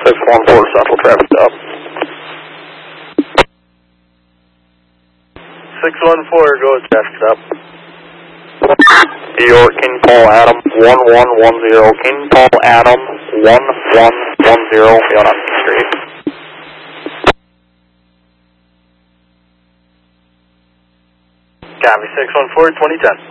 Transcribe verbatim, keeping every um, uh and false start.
six one four Central traffic stop. six one four, go with traffic stop. New York, can you call Adam one one one zero? Can you call Adam one one one zero on up the street? Copy, six one four, twenty ten.